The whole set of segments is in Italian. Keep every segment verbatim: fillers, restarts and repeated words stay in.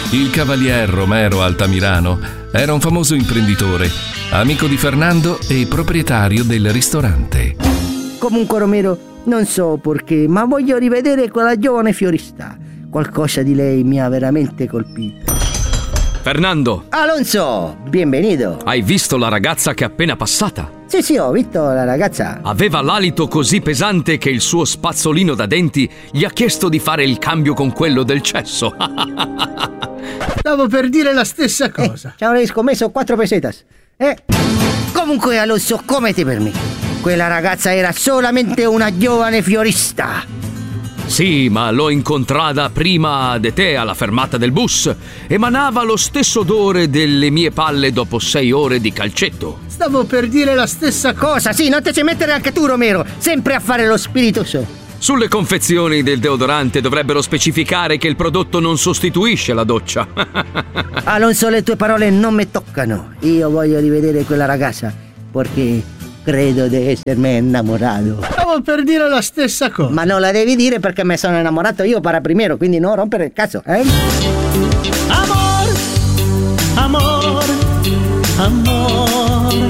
Il cavalier Romero Altamirano era un famoso imprenditore, amico di Fernando e proprietario del ristorante. Comunque Romero, non so perché, ma voglio rivedere quella giovane fiorista. Qualcosa di lei mi ha veramente colpito. Fernando! Alonso, benvenuto. Hai visto la ragazza che è appena passata? Sì, sì, ho visto la ragazza. Aveva l'alito così pesante che il suo spazzolino da denti gli ha chiesto di fare il cambio con quello del cesso. Stavo per dire la stessa cosa. Eh, ci avrei scommesso quattro pesetas. Eh? Comunque Alonso, come ti permetti? Quella ragazza era solamente una giovane fiorista. Sì, ma l'ho incontrata prima di te alla fermata del bus. Emanava lo stesso odore delle mie palle dopo sei ore di calcetto. Stavo per dire la stessa cosa. Cosa? Sì, non te ci mettere anche tu, Romero. Sempre a fare lo spiritoso. Sulle confezioni del deodorante dovrebbero specificare che il prodotto non sostituisce la doccia. Alonso, le tue parole non mi toccano. Io voglio rivedere quella ragazza perché credo di essermi innamorato. Stavo per dire la stessa cosa. Ma non la devi dire perché me sono innamorato io para primero, quindi no rompere il cazzo, eh? Amor, amor, amor.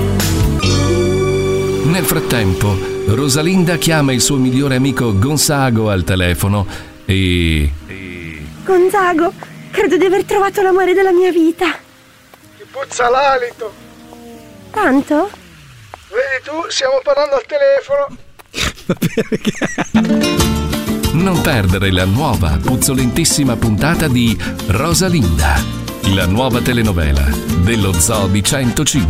Nel frattempo, Rosalinda chiama il suo migliore amico Gonzago al telefono e... Gonzago, credo di aver trovato l'amore della mia vita. Ti puzza l'alito. Tanto? Vedi tu, stiamo parlando al telefono. Non perdere la nuova, puzzolentissima puntata di Rosalinda, la nuova telenovela dello Zoo di centocinque.